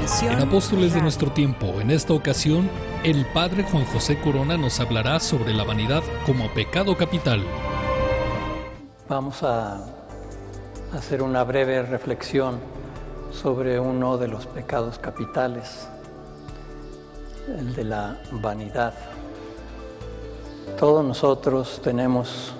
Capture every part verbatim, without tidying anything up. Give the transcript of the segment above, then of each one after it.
Visión En Apóstoles de Radio. nuestro tiempo, en esta ocasión, el padre Juan José Corona nos hablará sobre la vanidad como pecado capital. Vamos a hacer una breve reflexión sobre uno de los pecados capitales, el de la vanidad. Todos nosotros tenemos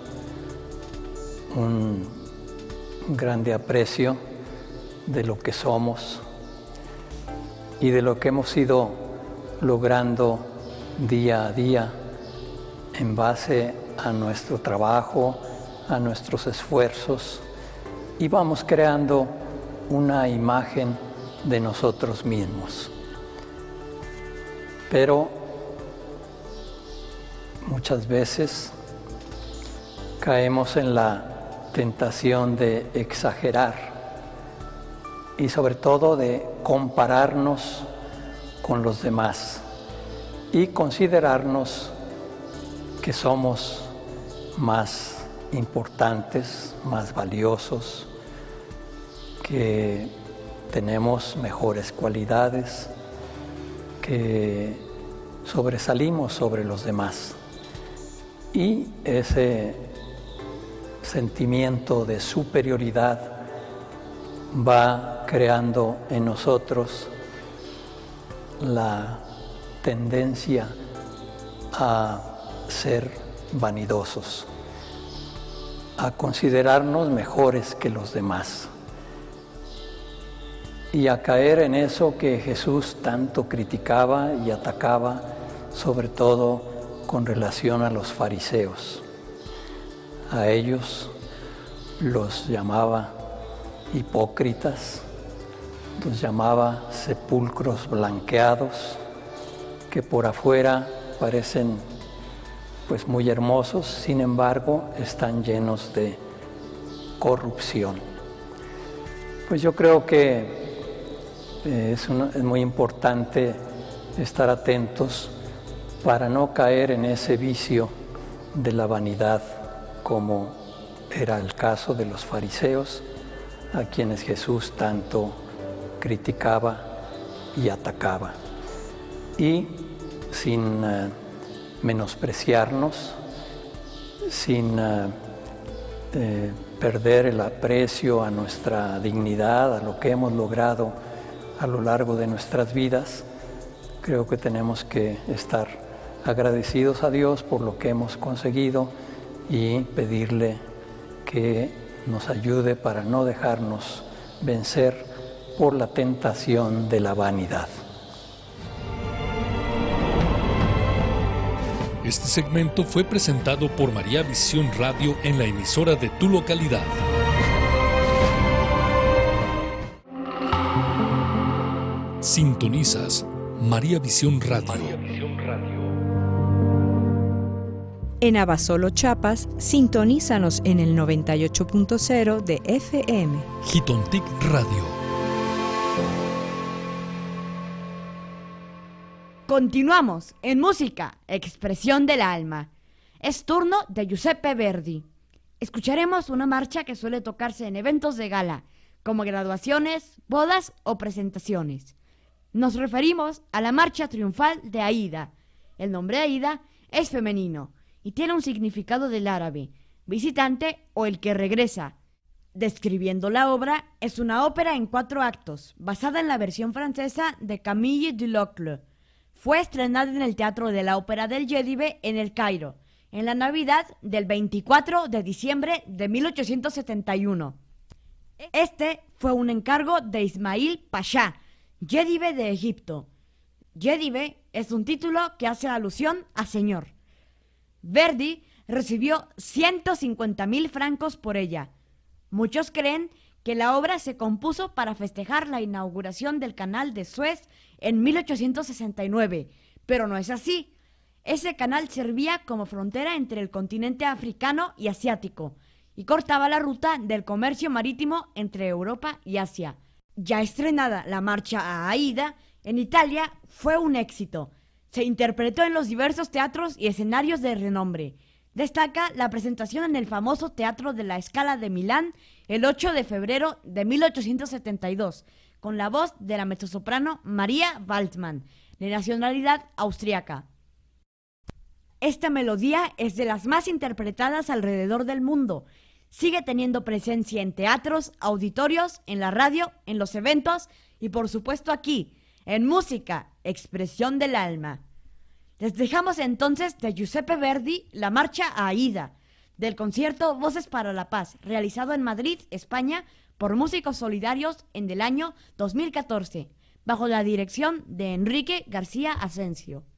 un grande aprecio de lo que somos y de lo que hemos ido logrando día a día en base a nuestro trabajo, a nuestros esfuerzos, y vamos creando una imagen de nosotros mismos. Pero muchas veces caemos en la tentación de exagerar y sobre todo de compararnos con los demás y considerarnos que somos más importantes, más valiosos, que tenemos mejores cualidades, que sobresalimos sobre los demás. Y ese sentimiento de superioridad va creando en nosotros la tendencia a ser vanidosos, a considerarnos mejores que los demás y a caer en eso que Jesús tanto criticaba y atacaba, sobre todo con relación a los fariseos. A ellos los llamaba hipócritas, los llamaba sepulcros blanqueados, que por afuera parecen pues muy hermosos, sin embargo están llenos de corrupción. Pues yo creo que eh, es, una, es muy importante estar atentos para no caer en ese vicio de la vanidad, como era el caso de los fariseos, a quienes Jesús tanto criticaba y atacaba. Y sin uh, menospreciarnos, sin uh, eh, perder el aprecio a nuestra dignidad, a lo que hemos logrado a lo largo de nuestras vidas, creo que tenemos que estar agradecidos a Dios por lo que hemos conseguido y pedirle que nos ayude para no dejarnos vencer por la tentación de la vanidad. Este segmento fue presentado por María Visión Radio en la emisora de tu localidad. Sintonizas María Visión Radio. En Abasolo, Chiapas, sintonízanos en el noventa y ocho punto cero de F M. Jitontic Radio. Continuamos en música, expresión del alma. Es turno de Giuseppe Verdi. Escucharemos una marcha que suele tocarse en eventos de gala, como graduaciones, bodas o presentaciones. Nos referimos a la marcha triunfal de Aida. El nombre Aida es femenino y tiene un significado del árabe, visitante o el que regresa. Describiendo la obra, es una ópera en cuatro actos, basada en la versión francesa de Camille Delocle. Fue estrenada en el Teatro de la Ópera del Yedive en El Cairo, en la Navidad del veinticuatro de diciembre de mil ochocientos setenta y uno. Este fue un encargo de Ismail Pasha, Yedive de Egipto. Yedive es un título que hace alusión a señor. Verdi recibió ciento cincuenta mil francos por ella. Muchos creen que la obra se compuso para festejar la inauguración del canal de Suez en mil ochocientos sesenta y nueve, pero no es así. Ese canal servía como frontera entre el continente africano y asiático y cortaba la ruta del comercio marítimo entre Europa y Asia. Ya estrenada la marcha a Aida, en Italia fue un éxito. Se interpretó en los diversos teatros y escenarios de renombre. Destaca la presentación en el famoso Teatro de la Scala de Milán el ocho de febrero de mil ochocientos setenta y dos, con la voz de la mezzosoprano María Waldmann, de nacionalidad austriaca. Esta melodía es de las más interpretadas alrededor del mundo. Sigue teniendo presencia en teatros, auditorios, en la radio, en los eventos y por supuesto aquí, en Música, Expresión del Alma. Les dejamos entonces de Giuseppe Verdi la marcha a Aida, del concierto Voces para la Paz, realizado en Madrid, España, por Músicos Solidarios en el año dos mil catorce, bajo la dirección de Enrique García Asensio.